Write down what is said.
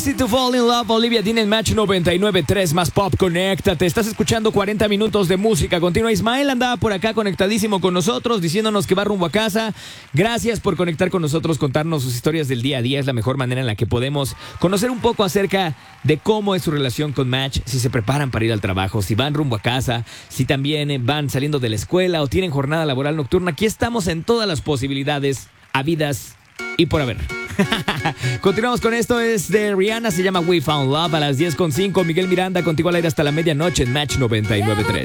Easy to Fall in Love, Olivia Dean en Match 99.3 más Pop. Conéctate, estás escuchando 40 minutos de música continua. Ismael andaba por acá conectadísimo con nosotros, diciéndonos que va rumbo a casa. Gracias por conectar con nosotros, contarnos sus historias del día a día. Es la mejor manera en la que podemos conocer un poco acerca de cómo es su relación con Match, si se preparan para ir al trabajo, si van rumbo a casa, si también van saliendo de la escuela o tienen jornada laboral nocturna. Aquí estamos en todas las posibilidades habidas y por haber. Continuamos con esto, es de Rihanna, se llama We Found Love. A las 10:05, Miguel Miranda contigo al aire hasta la medianoche en Match 99.3.